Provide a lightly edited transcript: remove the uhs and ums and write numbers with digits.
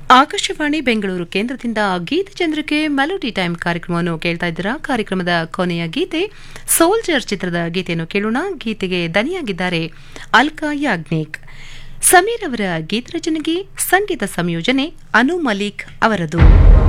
ಆಕಾಶವಾಣಿ ಬೆಂಗಳೂರು ಕೇಂದ್ರದಿಂದ ಗೀತಚಂದ್ರಿಕೆ melody time ಕಾರ್ಯಕ್ರಮವನ್ನು ಕೇಳ್ತಾ ಇದ್ದೀರಾ. ಕಾರ್ಯಕ್ರಮದ ಕೊನೆಯ ಗೀತೆ ಸೋಲ್ಜರ್ ಚಿತ್ರದ ಗೀತೆಯನ್ನು ಕೇಳೋಣ. ಗೀತೆಗೆ ದನಿಯಾಗಿದ್ದಾರೆ ಅಲ್ಕಾ ಯಾಗ್ನಿಕ್. ಸಮೀರ್ ಅವರ ಗೀತರಚನೆಗೆ ಸಂಗೀತ ಸಂಯೋಜನೆ ಅನು ಮಲಿಕ್ ಅವರದು.